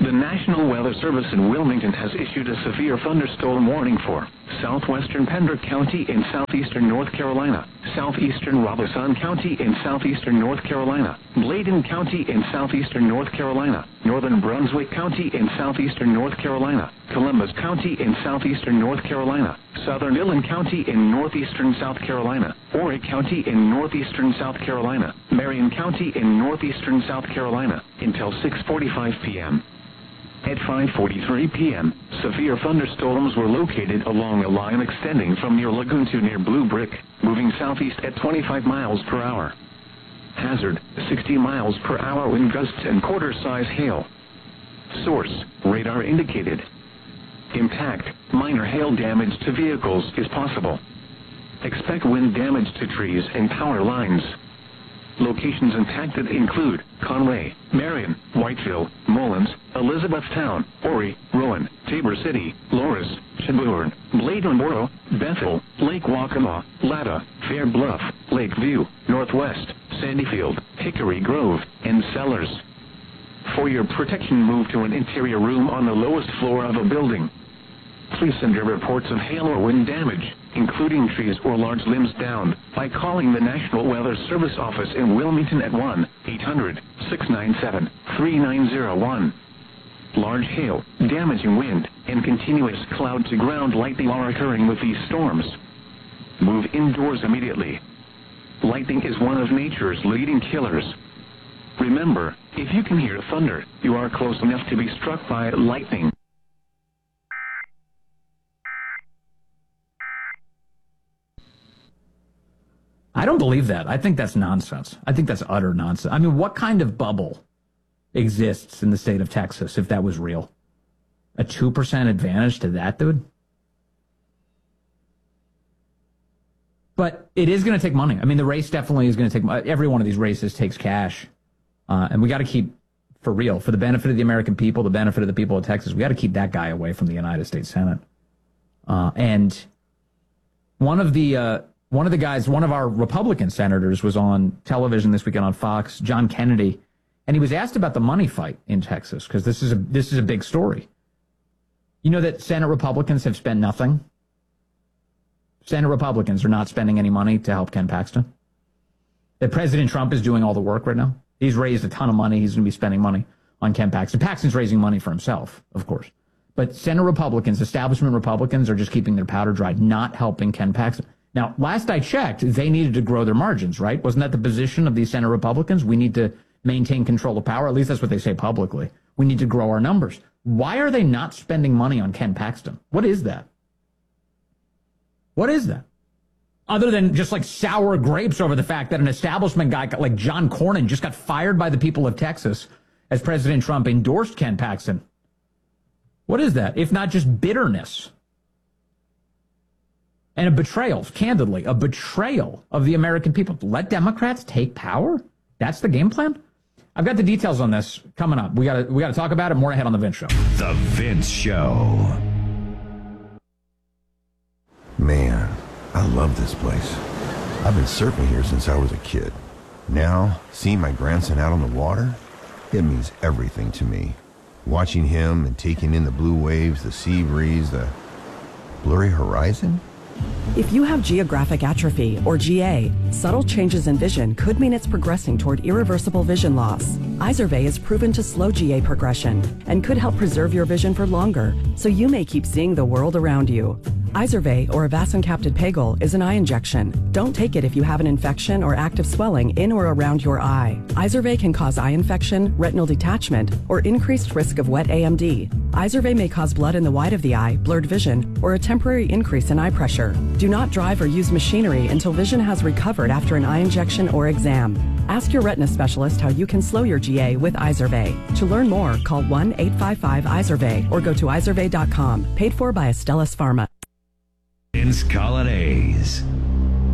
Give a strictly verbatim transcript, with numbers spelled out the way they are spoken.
The National Weather Service in Wilmington has issued a severe thunderstorm warning for southwestern Pembroke County in southeastern North Carolina, southeastern Robeson County in southeastern North Carolina, Bladen County in southeastern North Carolina, northern Brunswick County in southeastern North Carolina, Columbus County in southeastern North Carolina, southern Dillon County in northeastern South Carolina, Horry County in northeastern South Carolina, Marion County in northeastern South Carolina, until six forty-five p m At five forty-three p m, severe thunderstorms were located along a line extending from near Lagoon to near Blue Brick, moving southeast at twenty-five miles per hour. Hazard, sixty miles per hour wind gusts and quarter-size hail. Source, radar indicated. Impact, minor hail damage to vehicles is possible. Expect wind damage to trees and power lines. Locations impacted include Conway, Marion, Whiteville, Mullins, Elizabethtown, Horry, Rowan, Tabor City, Loris, Shelburne, Bladenboro, Bethel, Lake Waccamaw, Latta, Fair Bluff, Lakeview, Northwest, Sandyfield, Hickory Grove, and Sellers. For your protection, move to an interior room on the lowest floor of a building. Please send your reports of hail or wind damage, including trees or large limbs downed, by calling the National Weather Service office in Wilmington at one eight hundred, six nine seven, three nine zero one. Large hail, damaging wind, and continuous cloud-to-ground lightning are occurring with these storms. Move indoors immediately. Lightning is one of nature's leading killers. Remember, if you can hear thunder, you are close enough to be struck by lightning. I don't believe that. I think that's nonsense. I think that's utter nonsense. I mean, what kind of bubble exists in the state of Texas if that was real? A two percent advantage to that, dude? But it is going to take money. I mean, the race definitely is going to take money. Every one of these races takes cash. Uh, and we got to keep, for real, for the benefit of the American people, the benefit of the people of Texas, we got to keep that guy away from the United States Senate. Uh, and one of the... Uh, One of the guys, one of our Republican senators was on television this weekend on Fox, John Kennedy, and he was asked about the money fight in Texas, because this is a this is a big story. You know that Senate Republicans have spent nothing? Senate Republicans are not spending any money to help Ken Paxton. That President Trump is doing all the work right now. He's raised a ton of money. He's going to be spending money on Ken Paxton. Paxton's raising money for himself, of course. But Senate Republicans, establishment Republicans, are just keeping their powder dry, not helping Ken Paxton. Now, last I checked, they needed to grow their margins, right? Wasn't that the position of these Senate Republicans? We need to maintain control of power. At least that's what they say publicly. We need to grow our numbers. Why are they not spending money on Ken Paxton? What is that? What is that? Other than just like sour grapes over the fact that an establishment guy like John Cornyn just got fired by the people of Texas as President Trump endorsed Ken Paxton. What is that? If not just bitterness? And a betrayal, candidly, a betrayal of the American people. Let Democrats take power? That's the game plan? I've got the details on this coming up. We got we got to talk about it more ahead on The Vince Show. The Vince Show. Man, I love this place. I've been surfing here since I was a kid. Now, seeing my grandson out on the water, it means everything to me. Watching him and taking in the blue waves, the sea breeze, the blurry horizon. If you have geographic atrophy, or G A, subtle changes in vision could mean it's progressing toward irreversible vision loss. Izervay is proven to slow G A progression and could help preserve your vision for longer, so you may keep seeing the world around you. Izervay, or avacincaptad pegol, is an eye injection. Don't take it if you have an infection or active swelling in or around your eye. Izervay can cause eye infection, retinal detachment, or increased risk of wet A M D. Izervay may cause blood in the white of the eye, blurred vision, or a temporary increase in eye pressure. Do not drive or use machinery until vision has recovered after an eye injection or exam. Ask your retina specialist how you can slow your G A with Izervay. To learn more, call one eight five five Izervay or go to izervay dot com. Paid for by Astellas Pharma. Vince Colonnese.